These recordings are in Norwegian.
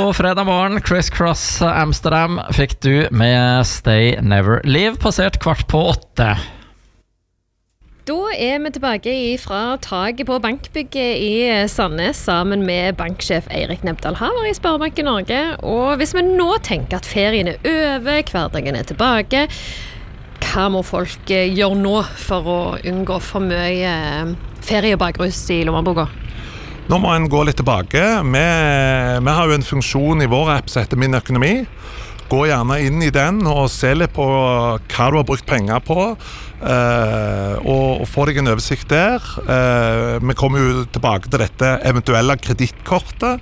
på fredag morgen. Criss Cross Amsterdam fikk du med Stay Never Leave, passert 7:15. Da vi tilbake fra taket på bankbygget i Sandnes sammen med banksjef Eirik Nebdal Haver i Sparebanken Norge. Og hvis vi nå tenker at ferien over, hverdagen tilbake, hva må folk gjøre nå for å unngå for mye feriebakrus i lommeboka? Nå må en gå litt tilbake. Vi har jo en funksjon i vår app som heter Min økonomi. Gå gjerne inn i den og se litt på hva du har brukt penger på, og få deg en oversikt der. Vi kommer jo tilbake til dette eventuelle kredittkortet,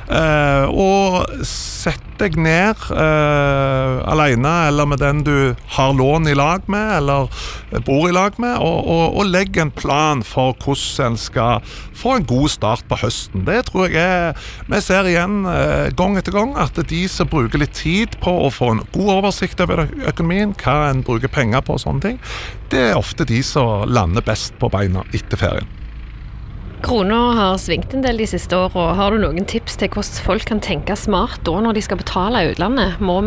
og sett deg ned alene eller med den du har lån i lag med eller bor i lag med, og legg en plan for hvordan en skal få en god start på høsten. Det tror jeg vi ser igjen gang etter gang, at de som bruker litt tid på å få en god oversikt over økonomien, hva en bruker penger på og sånne ting, det er ofte de som lander best på beina etter ferien. Krona har svingt en del de siste årene. Har du noen tips til hvordan folk kan tenke smart da når de skal betale i utlandet? Må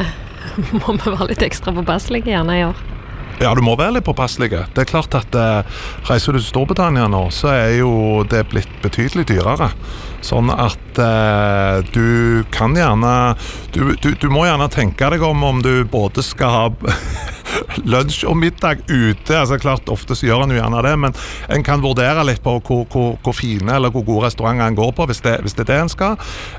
vi være litt ekstra påpasselige gjerne i år? Ja, du må være litt påpasselige. Det er klart at reiser du til Storbritannia nå, så er jo det blitt betydelig dyrere. Sånn at du kan gjerne du må gjerne tenke deg om du både skal ha lunsj og middag ute. Altså klart, ofte så gjør en jo gjerne det, men en kan vurdere litt på hvor fine eller hvor gode restauranter en går på, hvis det er det en skal.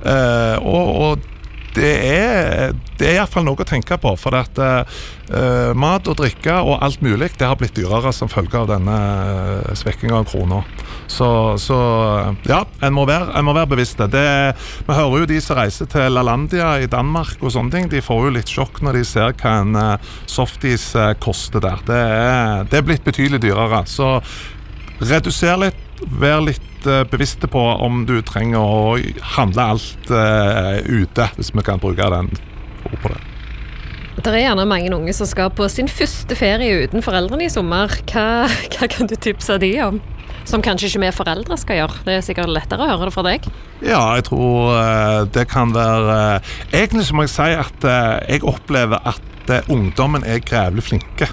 Og det er i hvert fall noe å tenke på, for at mat og drikke og alt mulig, det har blitt dyrere som følge av denne svekkingen av krona. Så ja, en må være bevisste. Vi hører jo de som reiser til LaLandia i Danmark og sånne ting, de får jo litt sjokk når de ser hva en softis koster der. Det er blitt betydelig dyrere, så reduser litt, vær litt bevisste på om du trenger å handle alt ute, hvis vi kan bruke den ord på det. Det er gjerne mange unge som skal på sin første ferie uten foreldrene i sommer. Hva kan du tipse de om? Som kanskje ikke vi foreldre skal gjøre. Det er sikkert lettere å høre det fra deg. Ja, jeg tror det kan være... Egentlig så må jeg si at jeg opplever at ungdommen er grævlig flinke.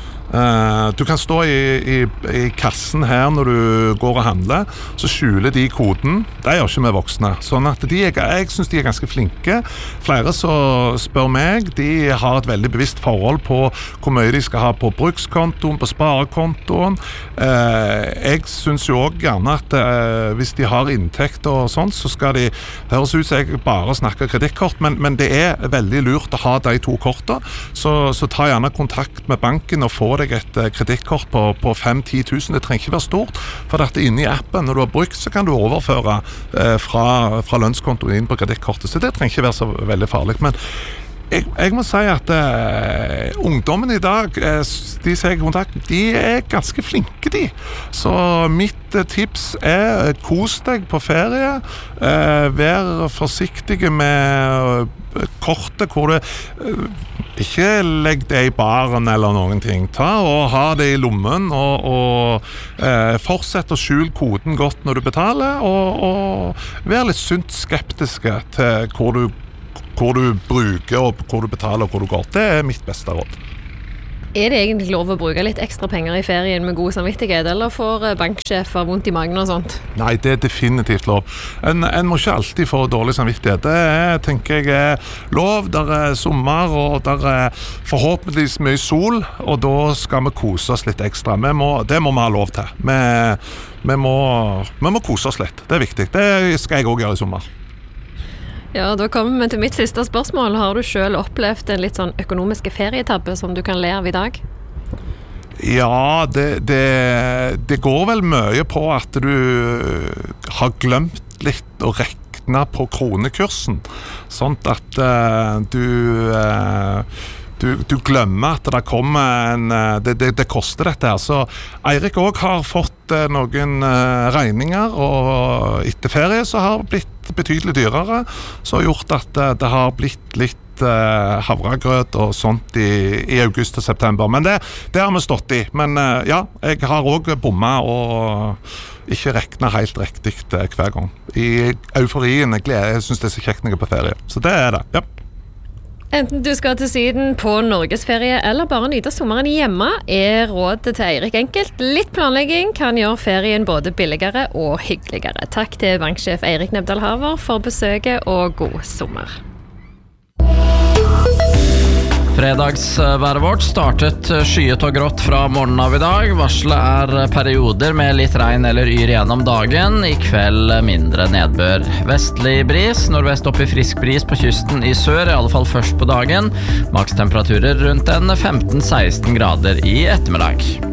Du kan stå i kassen her når du går og handler, så skjuler de koden. Det gjør ikke vi voksne. Sånn at jeg synes de er ganske flinke. Flere som spør meg, de har et veldig bevisst forhold på hvor mye de skal ha på brukskontoen, på sparekontoen. Jeg synes jo også gjerne at hvis de har inntekt og sånt, så skal det høres ut som jeg bare snakker kredittkort, men det er veldig lurt å ha de to kortene. Så ta gjerne kontakt med banken og få deg et kredittkort på 5-10 000. Det trenger ikke være stort, for at inne i appen, når du har brukt, så kan du overføre fra lønnskontoen inn på kredittkortet, så det trenger ikke være så veldig farlig. Men jeg må si at ungdommen i dag, de som jeg har kontakt, de er ganske flinke, de. Så mitt tips er kos deg på ferie, vær forsiktige med kortet hvor du ikke legg det i baren eller noen ting. Ta og ha det i lommen og fortsett å skjule koden godt når du betaler, og vær litt sunt skeptiske til hvor du bruker og hvor du betaler og hvor du går. Det er mitt beste råd. Er det egentlig lov å bruke litt ekstra penger i ferien med god samvittighet, eller får banksjefer vondt i magen og sånt? Nei, det er definitivt lov. En må ikke alltid få dårlig samvittighet. Det tenker jeg er lov. Der er sommer, og der er forhåpentligvis mye sol, og da skal vi kose oss litt ekstra. Det må vi ha lov til. Vi må kose oss litt. Det er viktig. Det skal jeg også gjøre i sommer. Ja, da kommer vi til mitt siste spørsmål. Har du selv opplevd en litt sånn økonomiske ferietabbe som du kan le av i dag? Ja, det går vel mye på at du har glemt litt å regne på kronekursen, sånn at du glemmer at det kommer det koster dette her. Så Eirik også har fått noen regninger, og etter ferie så har det blitt betydelig dyrere, så har gjort at det har blitt litt litt havregrøt og sånt i august og september. Men det har vi stått i. Men ja, jeg har også bommet og ikke regnet helt riktig hver gang. I euforien, jeg synes det er så kjekt når jeg er på ferie. Så det er det, ja. Enten du skal til Syden på norgesferie eller bare nyte sommeren hjemme, er rådet til Eirik enkelt. Litt planlegging kan gjøre ferien både billigere og hyggeligere. Takk til banksjef Eirik Nebdal Haver for besøket og god sommer. Fredagsværet vårt startet skyet og grått fra morgenen av i dag. Varselet er perioder med litt regn eller yr gjennom dagen. I kveld mindre nedbør. Vestlig bris, nordvest opp i frisk bris på kysten i sør, i alle fall først på dagen. Makstemperaturer rundt en 15-16 grader i ettermiddag.